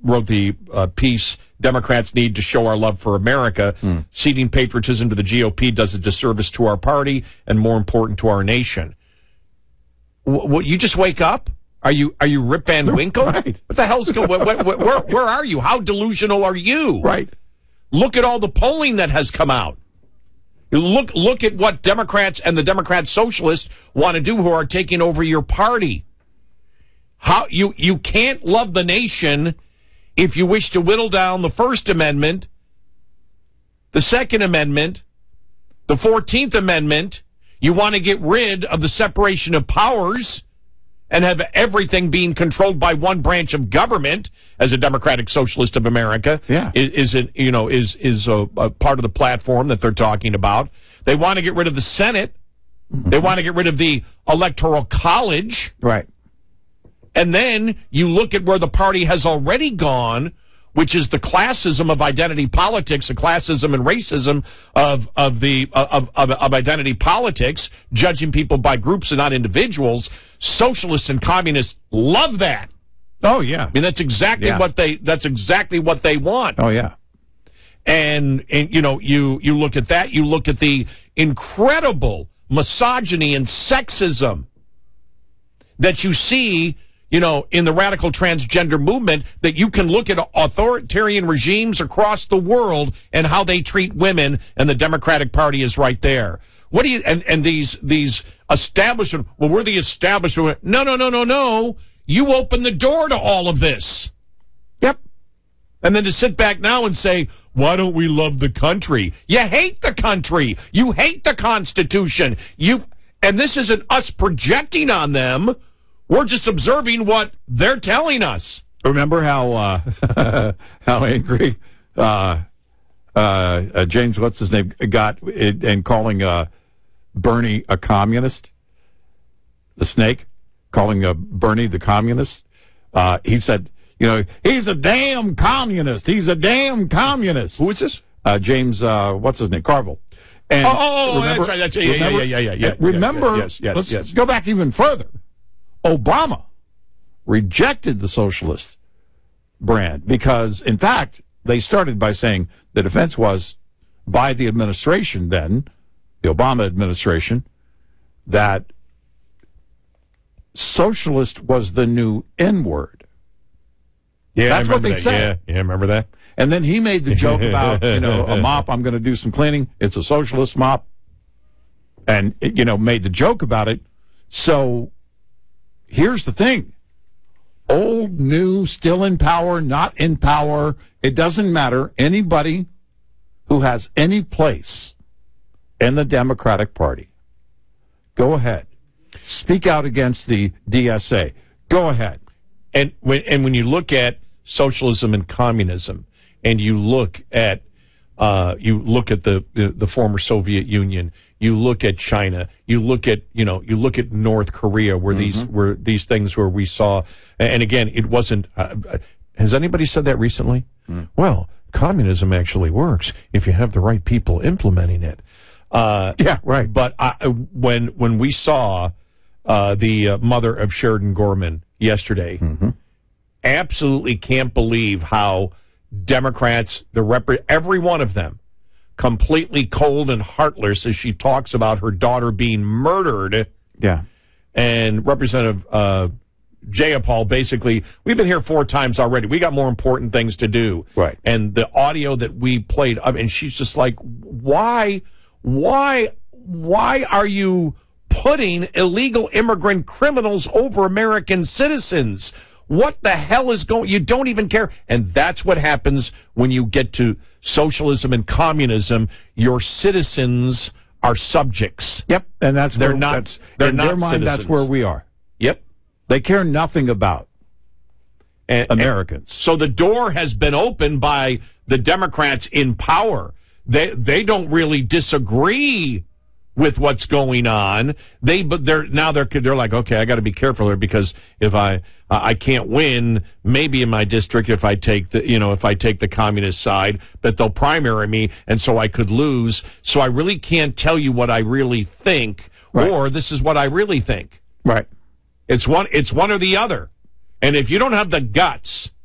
wrote the piece, Democrats need to show our love for America. Ceding patriotism to the GOP does a disservice to our party and, more important, to our nation. What, you just wake up? Are you Rip Van Winkle? Right. What the hell's going? Where are you? How delusional are you? Right. Look at all the polling that has come out. Look at what Democrats and the Democrat socialists want to do, who are taking over your party. How you can't love the nation if you wish to whittle down the First Amendment, the Second Amendment, the 14th Amendment. You want to get rid of the separation of powers and have everything being controlled by one branch of government, as a Democratic Socialist of America is a part of the platform that they're talking about. They want to get rid of the Senate. They want to get rid of the Electoral College. Right. And then you look at where the party has already gone, which is the classism of identity politics, the classism and racism of identity politics, judging people by groups and not individuals. Socialists and communists love that. Oh yeah, I mean that's exactly what they want. Oh yeah, and you look at that. You look at the incredible misogyny and sexism that you see, in the radical transgender movement, that you can look at authoritarian regimes across the world and how they treat women, and the Democratic Party is right there. What do you, and these establishment, well, we're the establishment. No. You open the door to all of this. Yep. And then to sit back now and say, why don't we love the country? You hate the country. You hate the Constitution. And this isn't us projecting on them. We're just observing what they're telling us. Remember how angry James, what's his name, got in calling Bernie a communist? The snake, calling Bernie the communist. He said, he's a damn communist. He's a damn communist. Who is this? James, what's his name? Carville. And remember, that's right. Yeah. Remember, yes. Let's go back even further. Obama rejected the socialist brand because, in fact, they started by saying the defense was by the administration then, the Obama administration, that socialist was the new N-word. Yeah, that's what they said. Yeah, remember that? And then he made the joke about, a mop, I'm going to do some cleaning. It's a socialist mop. And, made the joke about it. So here's the thing. Old, new, still in power, not in power. It doesn't matter. Anybody who has any place in the Democratic Party, go ahead. Speak out against the DSA. Go ahead. And when you look at socialism and communism, and you look at the former Soviet Union, you look at China, you look at North Korea, where these things where we saw, and again, it wasn't. Has anybody said that recently? Well, communism actually works if you have the right people implementing it. Yeah, right. But when we saw the mother of Sheridan Gorman yesterday, absolutely can't believe how Democrats, every one of them, completely cold and heartless as she talks about her daughter being murdered. Yeah. And Representative Jayapal, basically, we've been here 4 times already. We got more important things to do. Right. And the audio that we played, and she's just like, why are you putting illegal immigrant criminals over American citizens? What the hell is going? You don't even care. And that's what happens when you get to socialism and communism. Your citizens are subjects. Yep. And that's they're where, not. that's, They're in not their mind. citizens. That's where we are. Yep. They care nothing about Americans. So the door has been opened by the Democrats in power. They don't really disagree with what's going on. They're like, okay, I got to be careful here, because if I can't win, maybe in my district, if I take the communist side, but they'll primary me, and so I could lose. So I really can't tell you what I really think, right, or this is what I really think. Right. It's one or the other. And if you don't have the guts